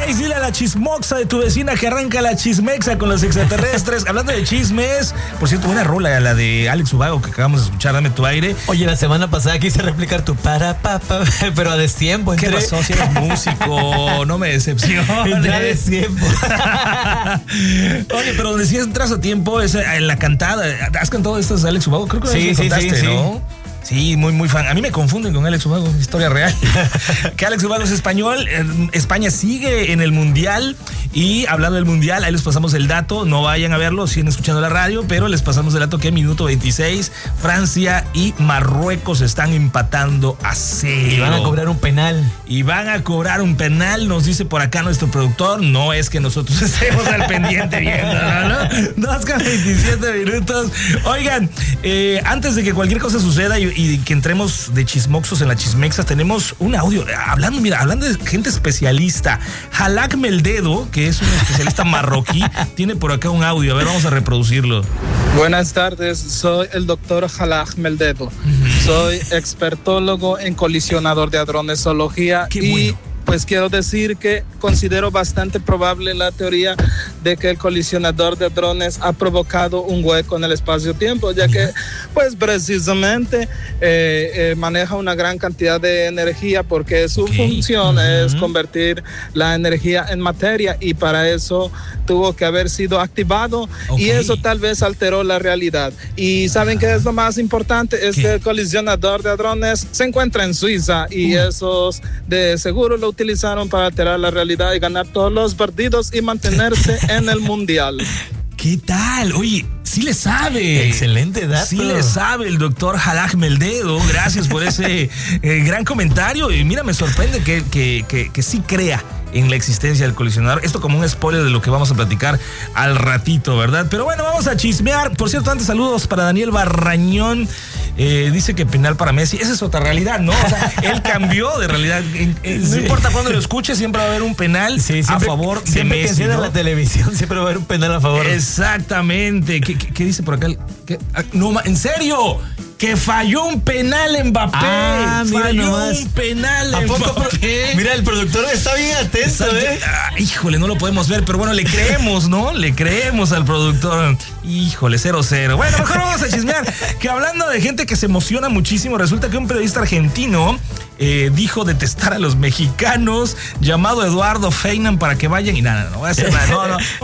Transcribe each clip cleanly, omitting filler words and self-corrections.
6, dile a la chismoxa de tu vecina que arranca la chismexa con los extraterrestres. Hablando de chismes, por cierto, buena rola, la de Alex Ubago que acabamos de escuchar, Dame tu aire. Oye, la semana pasada quise replicar tu pero a destiempo. ¿Qué pasó? Si eres músico, no me decepciones. Ya a destiempo. Oye, pero donde sí entras a tiempo es en la cantada. ¿Has cantado estas de Alex Ubago? Creo que sí, contaste, sí, ¿no? Sí, muy fan. A mí me confunden con Alex Ubago, historia real. Que Alex Ubago es español. España sigue en el Mundial. Y hablando del Mundial, ahí les pasamos el dato. No vayan a verlo, siguen escuchando la radio, pero les pasamos el dato que en minuto 26 Francia y Marruecos están empatando a 0. Y van a cobrar un penal. Nos dice por acá nuestro productor. No es que nosotros estemos al pendiente viendo, ¿no? 2:27 minutos. Oigan, antes de que cualquier cosa suceda y que entremos de chismoxos en la chismexa, tenemos un audio. Hablando de gente especialista, Halak Meldedo, que es un especialista marroquí, tiene por acá un audio. A ver, vamos a reproducirlo. Buenas tardes, soy el doctor Halak Meldedo. Soy expertólogo en colisionador de hadronesología. Qué bueno. Pues quiero decir que considero bastante probable la teoría de que el colisionador de hadrones ha provocado un hueco en el espacio-tiempo, ya que pues precisamente maneja una gran cantidad de energía porque su función es convertir la energía en materia y para eso tuvo que haber sido activado y eso tal vez alteró la realidad. Y ¿saben qué es lo más importante? Es que el colisionador de hadrones se encuentra en Suiza y esos de seguro lo utilizaron para alterar la realidad y ganar todos los partidos y mantenerse en el mundial. ¿Qué tal? Oye, sí le sabe. Excelente dato. Sí le sabe el doctor Halak Meldedo. Gracias por ese gran comentario. Y mira, me sorprende que sí crea en la existencia del colisionador. Esto como un spoiler de lo que vamos a platicar al ratito, ¿verdad? Pero bueno, vamos a chismear. Por cierto, antes saludos para Daniel Barrañón. Dice que penal para Messi. Esa es otra realidad, ¿no? O sea, él cambió de realidad. No importa cuándo lo escuche, siempre va a haber un penal a favor de Messi. Que encienda la televisión, siempre va a haber un penal a favor. Exactamente. ¿Qué dice por acá? No, ¿en serio? Que falló un penal Mbappé. Falló un penal Mbappé. Mira, el productor está bien atento, híjole, no lo podemos ver, pero bueno, le creemos, ¿no? Le creemos al productor. Híjole, 0-0. Bueno, mejor vamos a chismear. Que hablando de gente que se emociona muchísimo, resulta que un periodista argentino dijo detestar a los mexicanos, llamado Eduardo Feynman para que vayan y nada, no voy a hacer nada.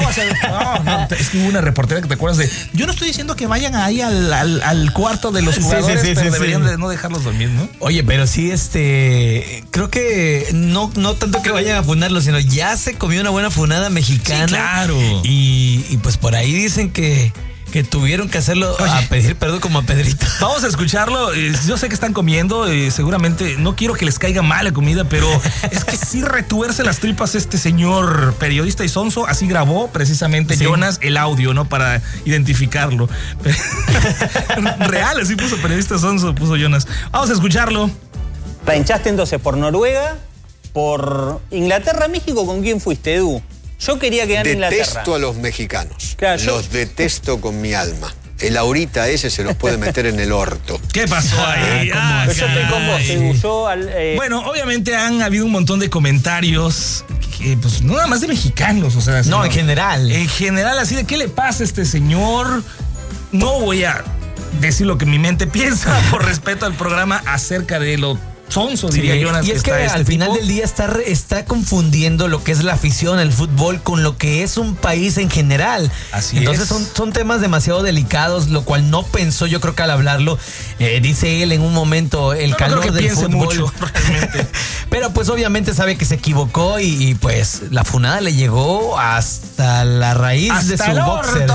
No, es que hubo una reportera que te acuerdas de. Yo no estoy diciendo que vayan ahí al cuarto de los jugadores, pero deberían de no dejarlos dormir, ¿no? Oye, pero sí, creo que no tanto que vayan a funarlo, sino ya se comió una buena funada mexicana. Sí, claro. Y pues por ahí dicen que tuvieron que hacerlo a pedir perdón como a Pedrito. Vamos a escucharlo. Yo sé que están comiendo, seguramente no quiero que les caiga mal la comida, pero es que sí retuerce las tripas este señor periodista y sonso. Así grabó precisamente Jonas el audio, ¿no? Para identificarlo. Real, así puso periodista sonso, puso Jonas. Vamos a escucharlo. ¿La hinchaste entonces por Noruega, por Inglaterra, México? ¿Con quién fuiste, Edu? Yo quería que gane Inglaterra. Detesto a los mexicanos. Claro, los detesto con mi alma. El ahorita ese se los puede meter en el orto. ¿Qué pasó ahí? Yo estoy con vos, Edu. Bueno, obviamente han habido un montón de comentarios que, pues, no nada más de mexicanos, o sea. No, en general. En general, así de ¿qué le pasa a este señor? No voy a decir lo que mi mente piensa por respeto al programa acerca de lo sonso, diría Jonas. Y es que al final del día está confundiendo lo que es la afición, el fútbol, con lo que es un país en general. Así Entonces es. son temas demasiado delicados, lo cual no pensó, yo creo que al hablarlo, dice él en un momento, el calor del fútbol. Mucho, realmente. Pero pues obviamente sabe que se equivocó y pues la funada le llegó hasta la raíz de su boxer.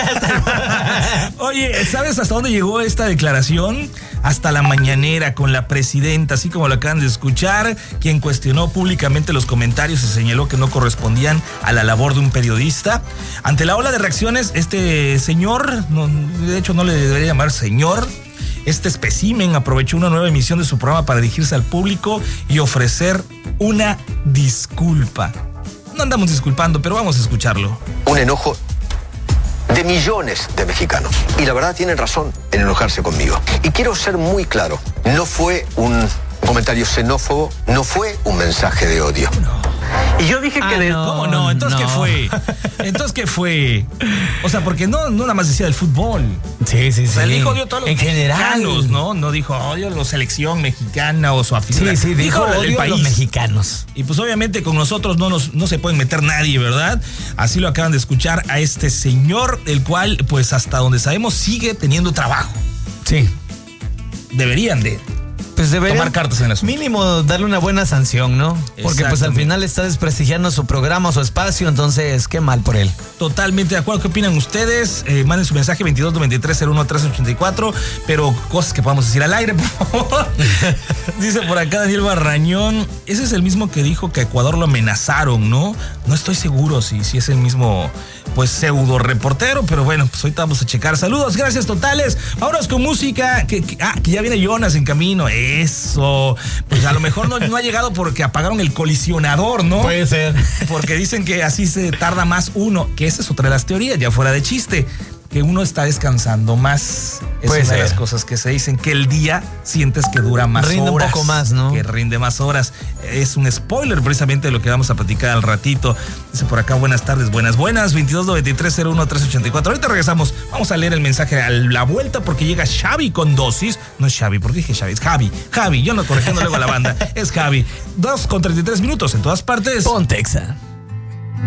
Oye, ¿sabes hasta dónde llegó esta declaración? Hasta la mañanera con la presidenta, así como lo acaban de escuchar, quien cuestionó públicamente los comentarios y señaló que no correspondían a la labor de un periodista. Ante la ola de reacciones, este señor, de hecho no le debería llamar señor, este espécimen aprovechó una nueva emisión de su programa para dirigirse al público y ofrecer una disculpa. No andamos disculpando, pero vamos a escucharlo. Un enojo de millones de mexicanos. Y la verdad tienen razón en enojarse conmigo. Y quiero ser muy claro, no fue un comentario xenófobo, no fue un mensaje de odio. Y yo dije que... ¿Cómo no? Entonces, ¿qué fue? Entonces, ¿qué fue? O sea, porque no nada más decía del fútbol. Sí. O sea, él dijo odio a todos los en mexicanos, ¿no? No dijo odio a la selección mexicana o su afición. Sí, dijo odio a los mexicanos. Y pues obviamente con nosotros no se puede meter nadie, ¿verdad? Así lo acaban de escuchar a este señor, el cual, pues hasta donde sabemos, sigue teniendo trabajo. Sí. Deberían tomar cartas en eso. Mínimo darle una buena sanción, ¿no? Porque pues al final está desprestigiando su programa, su espacio, entonces qué mal por él. Totalmente de acuerdo. ¿Qué opinan ustedes? Manden su mensaje 2293-01-384, pero cosas que podamos decir al aire, por favor. Dice por acá Daniel Barrañón, ese es el mismo que dijo que a Ecuador lo amenazaron, ¿no? No estoy seguro si es el mismo, pues, pseudo reportero, pero bueno, pues ahorita vamos a checar. Saludos, gracias totales. Vámonos con música, que ya viene Jonas en camino. Eso, pues a lo mejor no ha llegado porque apagaron el colisionador, ¿no? Puede ser. Porque dicen que así se tarda más uno, que esa es otra de las teorías, ya fuera de chiste, que uno está descansando más. Es una de las cosas que se dicen, que el día sientes que dura más horas. Rinde un poco más, ¿no? Que rinde más horas. Es un spoiler precisamente de lo que vamos a platicar al ratito. Dice por acá, buenas tardes, buenas. 2293-01-384. Ahorita regresamos. Vamos a leer el mensaje a la vuelta porque llega Xavi con dosis. No es Xavi, porque dije Xavi, es Javi. Javi, yo no corrigiendo luego a la banda. Es Javi. 2:33 en todas partes. Pontexa.